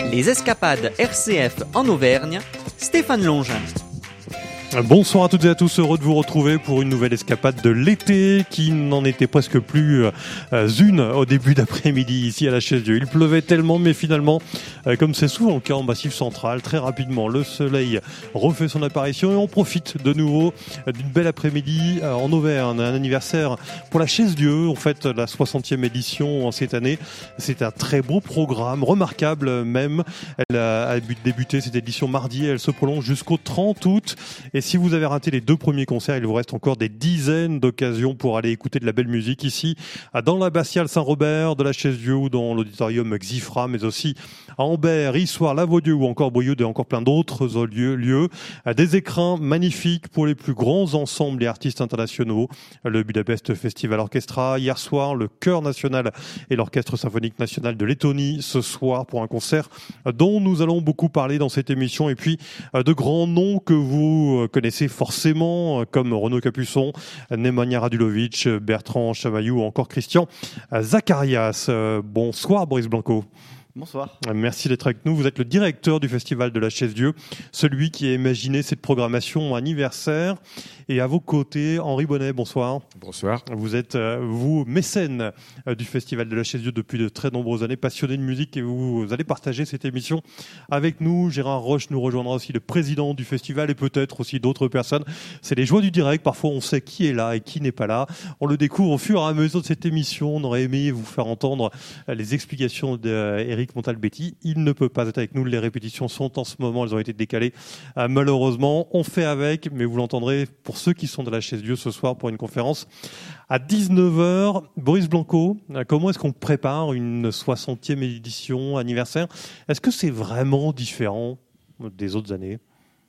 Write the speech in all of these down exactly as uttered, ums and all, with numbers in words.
Les escapades R C F en Auvergne, Stéphane Longin. Bonsoir à toutes et à tous, heureux de vous retrouver pour une nouvelle escapade de l'été qui n'en était presque plus euh, une au début d'après-midi ici à la Chaise-Dieu. Il pleuvait tellement, mais finalement, euh, comme c'est souvent le cas en Massif central, très rapidement le soleil refait son apparition et on profite de nouveau d'une belle après-midi euh, en Auvergne, un anniversaire pour la Chaise-Dieu, en fait la soixantième édition cette année. C'est un très beau programme, remarquable même. Elle a, a débuté cette édition mardi et elle se prolonge jusqu'au trente août. Et si vous avez raté les deux premiers concerts, il vous reste encore des dizaines d'occasions pour aller écouter de la belle musique ici, dans l'abbatiale Saint-Robert de la Chaise-Dieu ou dans l'auditorium Xifra, mais aussi à Ambert, Issoire, Lavaudieu ou encore Brioude et encore plein d'autres lieux, lieux. Des écrins magnifiques pour les plus grands ensembles et artistes internationaux. Le Budapest Festival Orchestra, hier soir, le Chœur National et l'Orchestre Symphonique National de Lettonie, ce soir pour un concert dont nous allons beaucoup parler dans cette émission. Et puis, de grands noms que vous connaissez forcément, comme Renaud Capuçon, Nemanja Radulovic, Bertrand Chamaillou ou encore Christian Zacharias. Bonsoir Boris Blanco. Bonsoir. Merci d'être avec nous. Vous êtes le directeur du Festival de la Chaise-Dieu, celui qui a imaginé cette programmation anniversaire. Et à vos côtés, Henri Bonnet, bonsoir. Bonsoir. Vous êtes, vous, mécène du Festival de la Chaise-Dieu depuis de très nombreuses années, passionné de musique et vous allez partager cette émission avec nous. Gérard Roche nous rejoindra aussi, le président du festival et peut-être aussi d'autres personnes. C'est les joies du direct. Parfois, on sait qui est là et qui n'est pas là. On le découvre au fur et à mesure de cette émission. On aurait aimé vous faire entendre les explications d'Éric Montalbetti. Il ne peut pas être avec nous. Les répétitions sont en ce moment. Elles ont été décalées. Euh, malheureusement, on fait avec, mais vous l'entendrez pour ceux qui sont de la Chaise-Dieu ce soir pour une conférence à dix-neuf heures. Boris Blanco, comment est-ce qu'on prépare une soixantième édition anniversaire ? Est-ce que c'est vraiment différent des autres années ?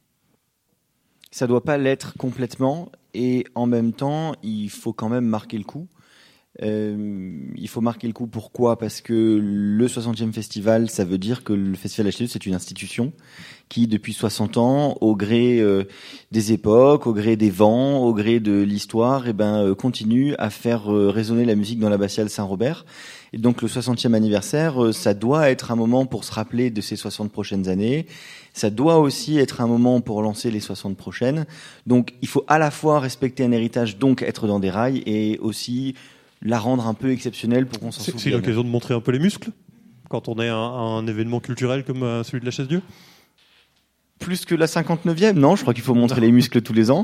Ça doit pas l'être complètement et en même temps, il faut quand même marquer le coup. Euh, il faut marquer le coup. Pourquoi ? Parce que le soixantième festival, ça veut dire que le Festival de la Chaise-Dieu, c'est une institution qui, depuis soixante ans, au gré euh, des époques, au gré des vents, au gré de l'histoire, eh ben, euh, continue à faire euh, résonner la musique dans l'abbatiale Saint-Robert. Et donc, le soixantième anniversaire, euh, ça doit être un moment pour se rappeler de ces soixante prochaines années. Ça doit aussi être un moment pour lancer les soixante prochaines. Donc, il faut à la fois respecter un héritage, donc être dans des rails, et aussi la rendre un peu exceptionnelle pour qu'on s'en c'est, souvienne. C'est l'occasion de montrer un peu les muscles quand on est à un, un événement culturel comme euh, celui de la Chaise-Dieu. Plus que la cinquante-neuvième, non, je crois qu'il faut montrer non. les muscles tous les ans.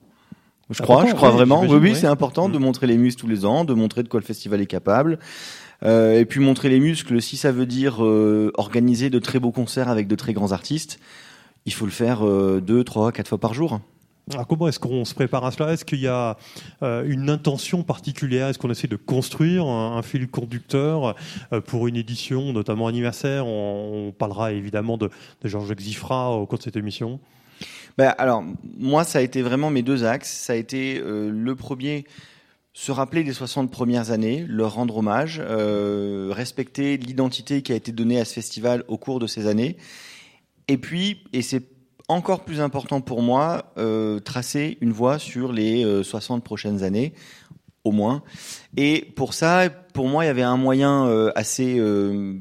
Je c'est crois, important, je crois oui, vraiment. Oui, oui, oui, c'est important mmh. de montrer les muscles tous les ans, de montrer de quoi le festival est capable. Euh, et puis montrer les muscles, si ça veut dire euh, organiser de très beaux concerts avec de très grands artistes, il faut le faire euh, deux, trois, quatre fois par jour. Alors comment est-ce qu'on se prépare à cela ? Est-ce qu'il y a euh, une intention particulière ? Est-ce qu'on essaie de construire un, un fil conducteur euh, pour une édition, notamment anniversaire ? On, on parlera évidemment de, de Georges Xifra au cours de cette émission. Ben, alors, moi, ça a été vraiment mes deux axes. Ça a été euh, le premier, se rappeler des soixante premières années, leur rendre hommage, euh, respecter l'identité qui a été donnée à ce festival au cours de ces années. Et puis, et c'est encore plus important pour moi, euh, tracer une voie sur les euh, soixante prochaines années, au moins. Et pour ça, pour moi, il y avait un moyen euh, assez euh,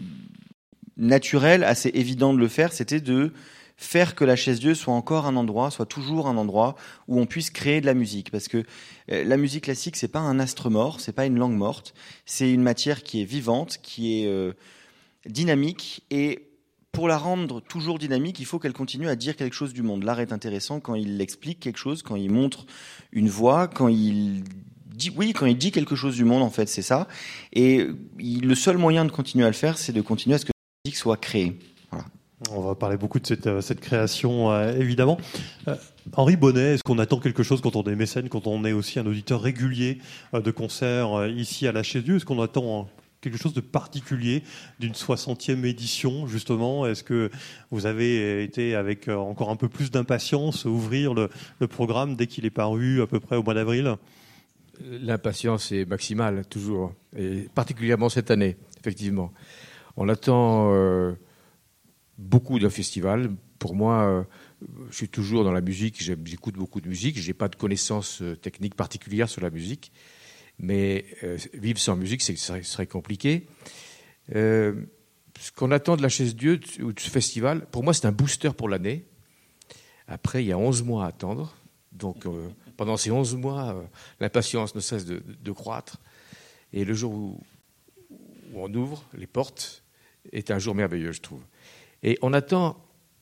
naturel, assez évident de le faire, c'était de faire que la Chaise-Dieu soit encore un endroit, soit toujours un endroit où on puisse créer de la musique. Parce que euh, la musique classique, c'est pas un astre mort, c'est pas une langue morte, c'est une matière qui est vivante, qui est euh, dynamique, et pour la rendre toujours dynamique, il faut qu'elle continue à dire quelque chose du monde. L'art est intéressant quand il explique quelque chose, quand il montre une voix, quand il dit, oui, quand il dit quelque chose du monde, en fait, c'est ça. Et il, le seul moyen de continuer à le faire, c'est de continuer à ce que la musique soit créée. Voilà. On va parler beaucoup de cette, euh, cette création, euh, évidemment. Euh, Henri Bonnet, est-ce qu'on attend quelque chose quand on est mécène, quand on est aussi un auditeur régulier euh, de concerts euh, ici à la Chaise-Dieu ? Est-ce qu'on attend quelque chose de particulier d'une soixantième édition, justement ? Est-ce que vous avez été avec encore un peu plus d'impatience ouvrir le, le programme dès qu'il est paru à peu près au mois d'avril ? L'impatience est maximale, toujours, et particulièrement cette année, effectivement. On attend euh, beaucoup d'un festival. Pour moi, euh, je suis toujours dans la musique, j'écoute beaucoup de musique, je n'ai pas de connaissances techniques particulières sur la musique, mais euh, vivre sans musique, c'est, ce serait compliqué. Euh, ce qu'on attend de la Chaise-Dieu ou de ce festival, pour moi, c'est un booster pour l'année. Après, il y a onze mois à attendre. Donc, euh, pendant ces onze mois, euh, l'impatience ne cesse de, de croître. Et le jour où, où on ouvre les portes est un jour merveilleux, je trouve. Et on attend,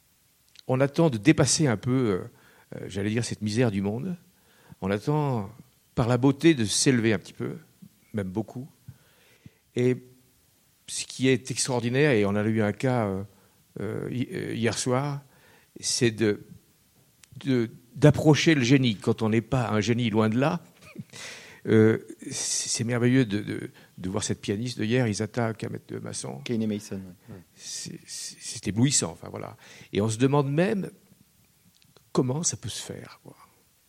on attend de dépasser un peu, euh, j'allais dire, cette misère du monde. On attend, par la beauté, de s'élever un petit peu, même beaucoup. Et ce qui est extraordinaire, et on a eu un cas euh, euh, hier soir, c'est de, de, d'approcher le génie. Quand on n'est pas un génie, loin de là, euh, c'est merveilleux de, de, de voir cette pianiste de hier, Isata Kamet-Masson. Kane Mason. Ouais. C'est, c'est, c'est éblouissant. Enfin, voilà. Et on se demande même comment ça peut se faire, quoi.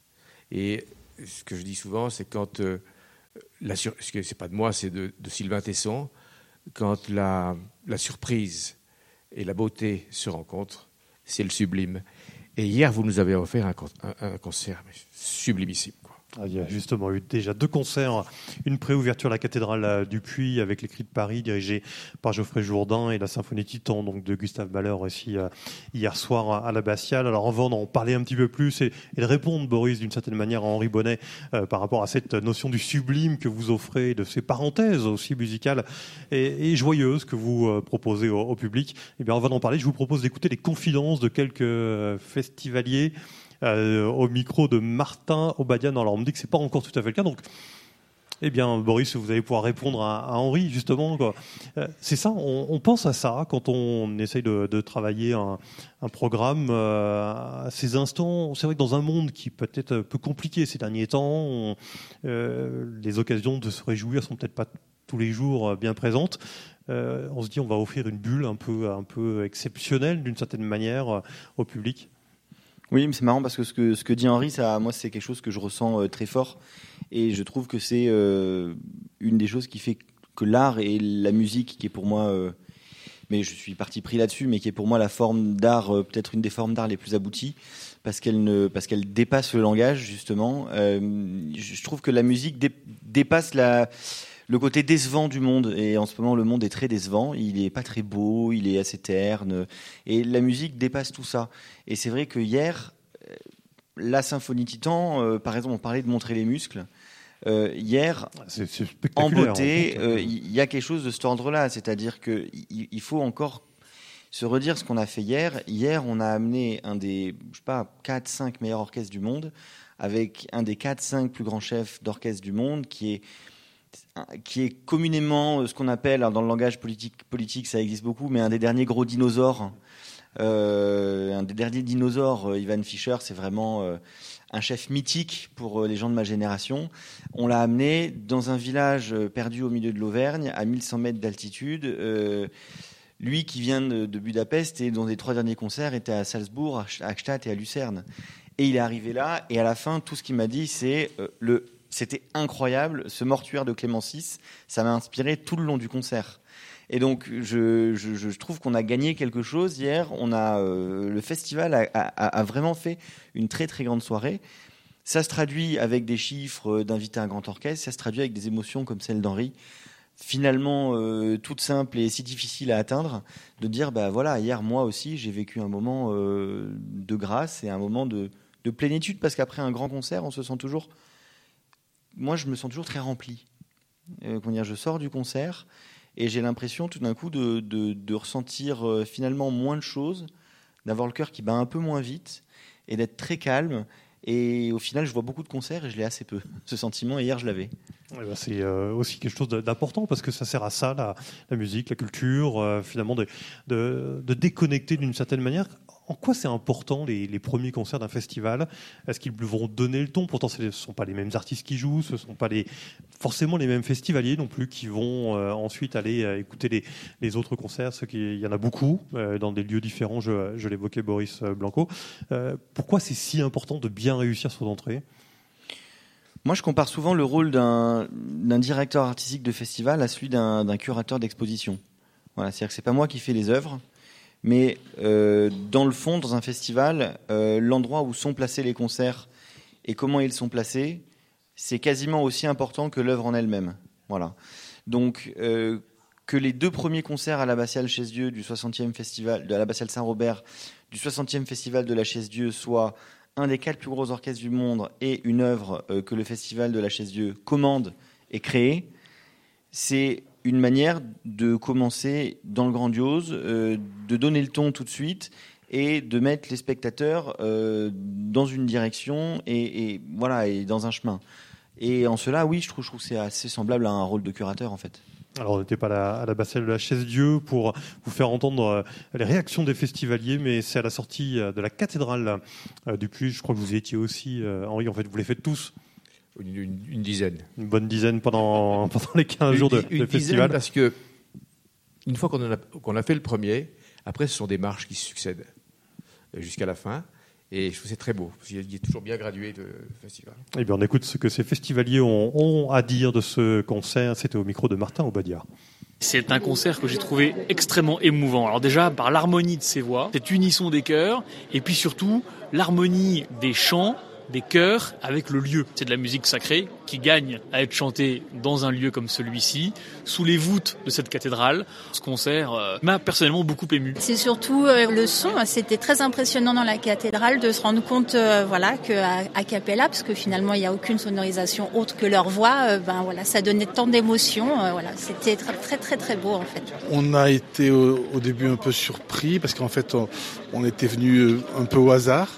Et ce que je dis souvent, c'est quand... Euh, la sur... ce que c'est pas de moi, c'est de, de Sylvain Tesson. Quand la, la surprise et la beauté se rencontrent, c'est le sublime. Et hier, vous nous avez offert un, un, un concert sublimissime, quoi. Ah, il y a justement eu déjà deux concerts, une préouverture à la cathédrale du Puy avec les Cris de Paris dirigés par Geoffrey Jourdain et la Symphonie Titan donc de Gustave Mahler aussi euh, hier soir à l'Abbatiale. Alors avant d'en parler un petit peu plus et, et de répondre, Boris, d'une certaine manière à Henri Bonnet euh, par rapport à cette notion du sublime que vous offrez, de ces parenthèses aussi musicales et, et joyeuses que vous euh, proposez au, au public, eh bien avant d'en parler, je vous propose d'écouter les confidences de quelques euh, festivaliers Euh, au micro de Martin Obadian. Alors on me dit que c'est pas encore tout à fait le cas, donc eh bien Boris, vous allez pouvoir répondre à, à Henri justement, quoi. Euh, c'est ça, on, on pense à ça quand on essaye de, de travailler un, un programme euh, à ces instants. C'est vrai que dans un monde qui peut être un peu compliqué ces derniers temps, on, euh, les occasions de se réjouir sont peut-être pas tous les jours bien présentes. Euh, on se dit on va offrir une bulle un peu, un peu exceptionnelle d'une certaine manière euh, au public. Oui, mais c'est marrant parce que ce que, ce que dit Henri, ça, moi, c'est quelque chose que je ressens euh, très fort. Et je trouve que c'est euh, une des choses qui fait que l'art et la musique, qui est pour moi, euh, mais je suis parti pris là-dessus, mais qui est pour moi la forme d'art, euh, peut-être une des formes d'art les plus abouties, parce qu'elle ne, parce qu'elle dépasse le langage, justement. Euh, je trouve que la musique dé, dépasse la... le côté décevant du monde, et en ce moment le monde est très décevant, il est pas très beau, il est assez terne, et la musique dépasse tout ça. Et c'est vrai que hier, la Symphonie Titan, euh, par exemple, on parlait de montrer les muscles, euh, hier, c'est, c'est en beauté, il euh, y a quelque chose de cet ordre-là, c'est-à-dire qu'il il faut encore se redire ce qu'on a fait hier. Hier, on a amené un des, je sais pas, quatre cinq meilleurs orchestres du monde, avec un des quatre cinq plus grands chefs d'orchestre du monde, qui est qui est communément ce qu'on appelle, dans le langage politique, politique ça existe beaucoup, mais un des derniers gros dinosaures. Euh, un des derniers dinosaures, Ivan Fischer, c'est vraiment euh, un chef mythique pour euh, les gens de ma génération. On l'a amené dans un village perdu au milieu de l'Auvergne, à mille cent mètres d'altitude. Euh, lui qui vient de, de Budapest et dont les trois derniers concerts étaient à Salzbourg, à Gstaad et à Lucerne. Et il est arrivé là, et à la fin, tout ce qu'il m'a dit, c'est euh, le... C'était incroyable, ce mortuaire de Clément six, ça m'a inspiré tout le long du concert. Et donc, je, je, je trouve qu'on a gagné quelque chose hier. On a, euh, le festival a, a, a vraiment fait une très très grande soirée. Ça se traduit avec des chiffres d'inviter un grand orchestre, ça se traduit avec des émotions comme celle d'Henri, finalement euh, toutes simples et si difficiles à atteindre, de dire, bah voilà, hier moi aussi j'ai vécu un moment euh, de grâce et un moment de, de plénitude, parce qu'après un grand concert, on se sent toujours... Moi, je me sens toujours très rempli. Euh, comment dire, je sors du concert et j'ai l'impression tout d'un coup de, de, de ressentir euh, finalement moins de choses, d'avoir le cœur qui bat un peu moins vite et d'être très calme. Et au final, je vois beaucoup de concerts et je l'ai assez peu. Ce sentiment, et hier, je l'avais. Ouais, bah c'est euh, aussi quelque chose d'important parce que ça sert à ça, la, la musique, la culture, euh, finalement, de, de, de déconnecter d'une certaine manière. En quoi c'est important les, les premiers concerts d'un festival ? Est-ce qu'ils vont donner le ton ? Pourtant, ce ne sont pas les mêmes artistes qui jouent, ce ne sont pas les, forcément les mêmes festivaliers non plus qui vont euh, ensuite aller euh, écouter les, les autres concerts. Ce qui, il y en a beaucoup euh, dans des lieux différents, je, je l'évoquais, Boris Blanco. Euh, pourquoi c'est si important de bien réussir son entrée ? Moi, je compare souvent le rôle d'un, d'un directeur artistique de festival à celui d'un, d'un curateur d'exposition. Voilà, c'est-à-dire que c'est pas moi qui fais les œuvres, mais euh, dans le fond, dans un festival, euh, l'endroit où sont placés les concerts et comment ils sont placés, c'est quasiment aussi important que l'œuvre en elle-même. Voilà. Donc, euh, que les deux premiers concerts à l'Abbatiale Chaise-Dieu du soixantième festival, de l'Abbatiale Saint-Robert, du soixantième festival de la Chaise-Dieu, soient un des quatre plus gros orchestres du monde et une œuvre euh, que le festival de la Chaise-Dieu commande et crée, c'est une manière de commencer dans le grandiose, euh, de donner le ton tout de suite et de mettre les spectateurs euh, dans une direction et, et voilà et dans un chemin. Et en cela, oui, je trouve, je trouve que c'est assez semblable à un rôle de curateur en fait. Alors, on n'était pas à la, à l'Abbatiale de la Chaise-Dieu pour vous faire entendre euh, les réactions des festivaliers, mais c'est à la sortie euh, de la cathédrale euh, du Puy. Je crois que vous y étiez aussi, euh, Henri. En fait, vous les faites tous. Une, une, une dizaine. Une bonne dizaine pendant, pendant les quinze jours de, une, de une festival. Parce que, une fois qu'on, en a, qu'on a fait le premier, après, ce sont des marches qui se succèdent jusqu'à la fin. Et je trouve que c'est très beau, parce qu'il est toujours bien gradué de festival. Eh bien, on écoute ce que ces festivaliers ont, ont à dire de ce concert. C'était au micro de Martin Obadia. C'est un concert que j'ai trouvé extrêmement émouvant. Alors déjà, par l'harmonie de ses voix, cet unisson des chœurs, et puis surtout, l'harmonie des chants, des chœurs avec le lieu. C'est de la musique sacrée qui gagne à être chantée dans un lieu comme celui-ci, sous les voûtes de cette cathédrale. Ce concert euh, m'a personnellement beaucoup ému. C'est surtout euh, le son. C'était très impressionnant dans la cathédrale de se rendre compte, euh, voilà, qu'à a cappella, parce que finalement il n'y a aucune sonorisation autre que leur voix. Euh, ben voilà, ça donnait tant d'émotions. Euh, voilà, c'était très très très très beau en fait. On a été au, au début un peu surpris parce qu'en fait on, on était venu un peu au hasard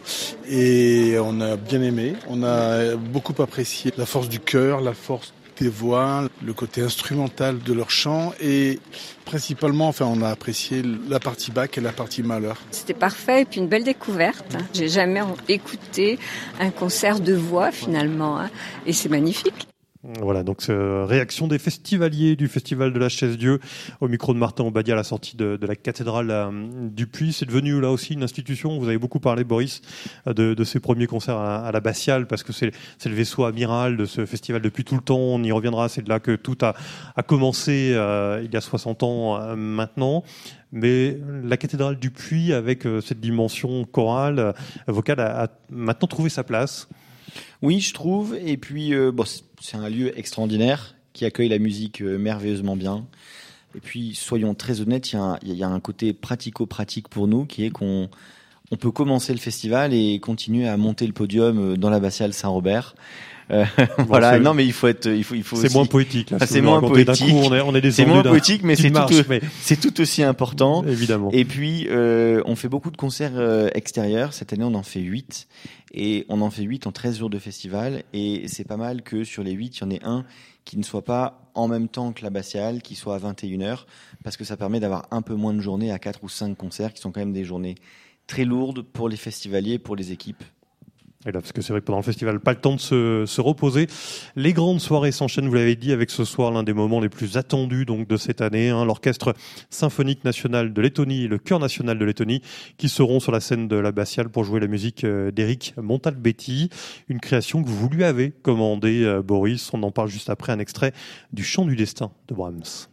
et on a bien aimé. On a beaucoup apprécié la force du chœur, la force des voix, le côté instrumental de leur chant et principalement, enfin, on a apprécié la partie Bach et la partie Mahler. C'était parfait et puis une belle découverte. J'ai jamais écouté un concert de voix finalement hein, et c'est magnifique. Voilà, donc euh, réaction des festivaliers du Festival de la Chaise-Dieu au micro de Martin Obadia à la sortie de, de la cathédrale euh, du Puy. C'est devenu là aussi une institution. Vous avez beaucoup parlé, Boris, de, de ces premiers concerts à, à l'Abbatiale parce que c'est, c'est le vaisseau amiral de ce festival depuis tout le temps. On y reviendra. C'est de là que tout a, a commencé euh, il y a soixante ans euh, maintenant. Mais la cathédrale du Puy, avec euh, cette dimension chorale, euh, vocale, a, a maintenant trouvé sa place. Oui, je trouve. Et puis, euh, bon, c'est un lieu extraordinaire qui accueille la musique euh, merveilleusement bien. Et puis, soyons très honnêtes, il y a un, il y a un côté pratico-pratique pour nous qui est qu'on on peut commencer le festival et continuer à monter le podium dans l'abbatiale Saint-Robert. Euh, bon, voilà, non mais il faut être, il faut, il faut. C'est aussi... moins poétique. Là, ah, c'est moins poétique. Coup, on est, on est c'est moins poétique, mais c'est marche, tout, mais... c'est tout aussi important. Évidemment. Et puis, euh, on fait beaucoup de concerts euh, extérieurs. Cette année, on en fait huit. Et on en fait huit en treize jours de festival. Et c'est pas mal que sur les huit, il y en ait un qui ne soit pas en même temps que l'abbatiale, qui soit à vingt et une heures, parce que ça permet d'avoir un peu moins de journées à quatre ou cinq concerts, qui sont quand même des journées très lourdes pour les festivaliers, pour les équipes. Et là, parce que c'est vrai que pendant le festival, pas le temps de se, se reposer. Les grandes soirées s'enchaînent, vous l'avez dit, avec ce soir l'un des moments les plus attendus donc de cette année, hein, l'Orchestre symphonique national de Lettonie et le Chœur national de Lettonie qui seront sur la scène de l'Abbatiale pour jouer la musique d'Eric Montalbetti, une création que vous lui avez commandée, Boris. On en parle juste après un extrait du Chant du destin de Brahms.